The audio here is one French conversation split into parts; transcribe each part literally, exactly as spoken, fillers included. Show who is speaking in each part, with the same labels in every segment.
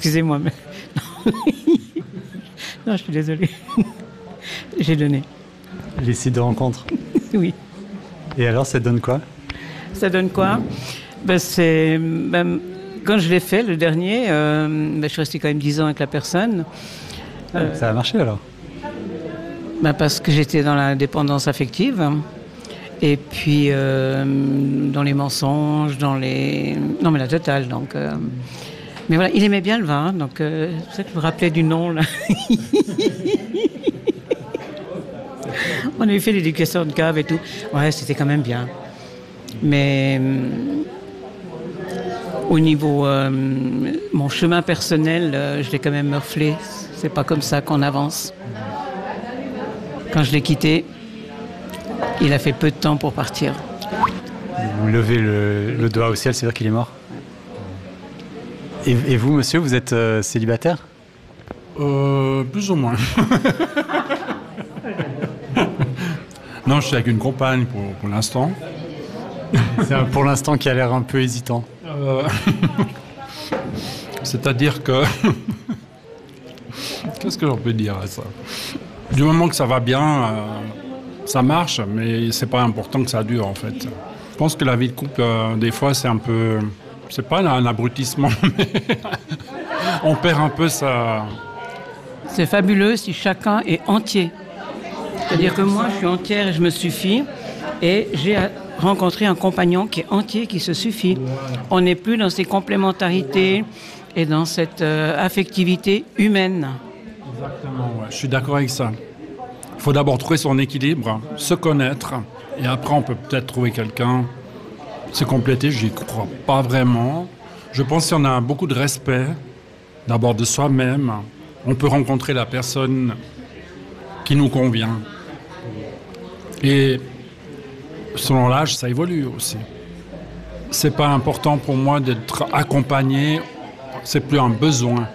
Speaker 1: excusez-moi. Mais... non, je suis désolée. J'ai donné.
Speaker 2: Les sites de rencontres.
Speaker 1: Oui.
Speaker 2: Et alors, ça donne quoi?
Speaker 1: Ça donne quoi? ben, c'est, ben, Quand je l'ai fait, le dernier, euh, ben, je suis restée quand même dix ans avec la personne.
Speaker 2: Euh, ça a marché alors?
Speaker 1: ben, Parce que j'étais dans la dépendance affective. Et puis, euh, dans les mensonges, dans les... Non, mais la totale, donc... Euh... Mais voilà, il aimait bien le vin, donc euh, c'est pour ça que je me rappelais du nom, là. On avait fait l'éducation de cave et tout. Ouais, c'était quand même bien. Mais euh, au niveau... Euh, mon chemin personnel, euh, je l'ai quand même morflé. C'est pas comme ça qu'on avance. Quand je l'ai quitté, il a fait peu de temps pour partir.
Speaker 2: Vous levez le, le doigt au ciel, c'est-à-dire qu'il est mort. Et, et vous, monsieur, vous êtes euh, célibataire?
Speaker 3: Euh, plus ou moins. Non, je suis avec une compagne pour, pour l'instant.
Speaker 2: C'est un pour l'instant qui a l'air un peu hésitant.
Speaker 3: Euh... C'est-à-dire que... Qu'est-ce que j'en peux dire à ça? Du moment que ça va bien, euh, ça marche, mais c'est pas important que ça dure, en fait. Je pense que la vie de couple, euh, des fois, c'est un peu... C'est pas un abrutissement, mais on perd un peu sa...
Speaker 1: C'est fabuleux si chacun est entier. C'est-à-dire que moi, je suis entière et je me suffis. Et j'ai rencontré un compagnon qui est entier, qui se suffit. On n'est plus dans ces complémentarités et dans cette euh, affectivité humaine.
Speaker 3: Exactement, ouais. Je suis d'accord avec ça. Il faut d'abord trouver son équilibre, se connaître, et après on peut peut-être trouver quelqu'un, se compléter. J'y crois pas vraiment. Je pense qu'on a beaucoup de respect, d'abord de soi-même. On peut rencontrer la personne qui nous convient. Et selon l'âge, ça évolue aussi. C'est pas important pour moi d'être accompagné, c'est plus un besoin.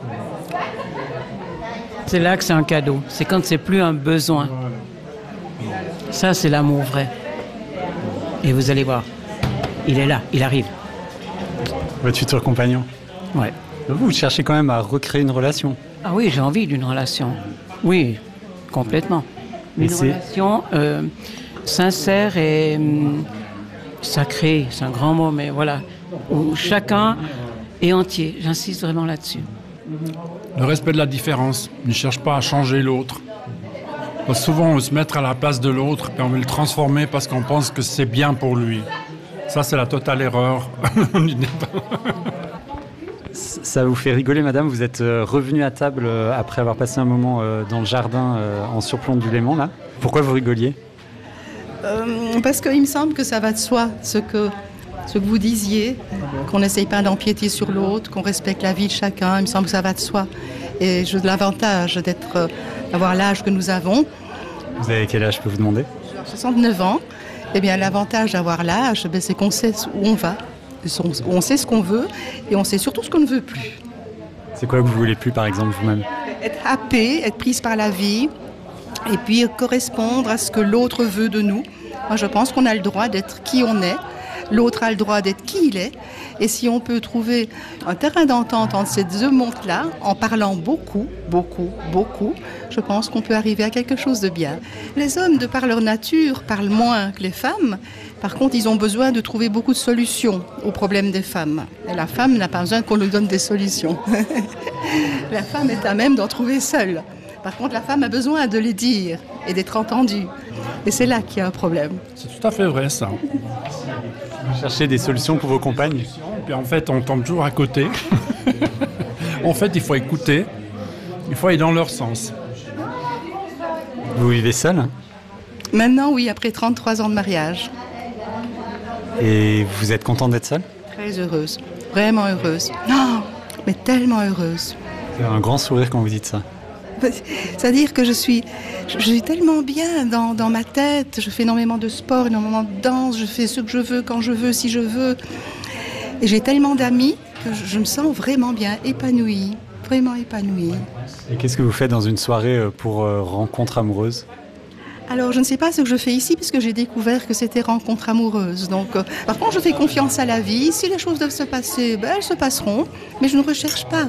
Speaker 1: C'est là que c'est un cadeau. C'est quand c'est plus un besoin. Ça, c'est l'amour vrai. Et vous allez voir, il est là, il arrive.
Speaker 2: Votre futur compagnon?
Speaker 1: Ouais.
Speaker 2: Vous cherchez quand même à recréer une relation?
Speaker 1: Ah oui, j'ai envie d'une relation. Oui, complètement. Une
Speaker 2: Et c'est...
Speaker 1: relation euh, sincère et hum, sacrée, c'est un grand mot, mais voilà, où chacun est entier. J'insiste vraiment là-dessus.
Speaker 3: Le respect de la différence. Ne cherche pas à changer l'autre. Parce que souvent, on veut se mettre à la place de l'autre et on veut le transformer parce qu'on pense que c'est bien pour lui. Ça, c'est la totale erreur.
Speaker 2: Ça vous fait rigoler, madame? Vous êtes revenue à table après avoir passé un moment dans le jardin en surplomb du Léman, là. Pourquoi vous rigoliez?
Speaker 4: euh, Parce qu'il me semble que ça va de soi, ce que, ce que vous disiez, qu'on n'essaye pas d'empiéter sur l'autre, qu'on respecte la vie de chacun. Il me semble que ça va de soi. Et j'ai l'avantage d'être, d'avoir l'âge que nous avons.
Speaker 2: Vous avez quel âge, je peux vous demander?
Speaker 4: soixante-neuf ans. Eh bien, l'avantage d'avoir l'âge, ben, c'est qu'on sait où on va. On sait ce qu'on veut et on sait surtout ce qu'on ne veut plus.
Speaker 2: C'est quoi que vous voulez plus, par exemple, vous-même?
Speaker 4: Être happée, être prise par la vie et puis correspondre à ce que l'autre veut de nous. Moi, je pense qu'on a le droit d'être qui on est. L'autre a le droit d'être qui il est. Et si on peut trouver un terrain d'entente entre ces deux mondes-là, en parlant beaucoup, beaucoup, beaucoup, je pense qu'on peut arriver à quelque chose de bien. Les hommes, de par leur nature, parlent moins que les femmes. Par contre, ils ont besoin de trouver beaucoup de solutions aux problèmes des femmes. Et la femme n'a pas besoin qu'on lui donne des solutions. La femme est à même d'en trouver seule. Par contre, la femme a besoin de les dire et d'être entendue. Et c'est là qu'il y a un problème.
Speaker 3: C'est tout à fait vrai, ça.
Speaker 2: Vous cherchez des solutions pour vos compagnes?
Speaker 3: Puis en fait, on tombe toujours à côté. En fait, il faut écouter. Il faut aller dans leur sens.
Speaker 2: Vous vivez seul?
Speaker 4: Maintenant, oui, après trente-trois ans de mariage.
Speaker 2: Et vous êtes contente d'être seule?
Speaker 4: Très heureuse, vraiment heureuse. Non, mais tellement heureuse.
Speaker 2: Vous avez un grand sourire quand vous dites ça.
Speaker 4: C'est-à-dire que je suis, je suis tellement bien dans, dans ma tête. Je fais énormément de sport, énormément de danse. Je fais ce que je veux, quand je veux, si je veux. Et j'ai tellement d'amis que je, je me sens vraiment bien épanouie, vraiment épanouie.
Speaker 2: Et qu'est-ce que vous faites dans une soirée pour euh, rencontre amoureuse?
Speaker 4: Alors, je ne sais pas ce que je fais ici, puisque j'ai découvert que c'était rencontre amoureuse. Donc, euh, par contre, je fais confiance à la vie. Si les choses doivent se passer, ben, elles se passeront. Mais je ne recherche pas.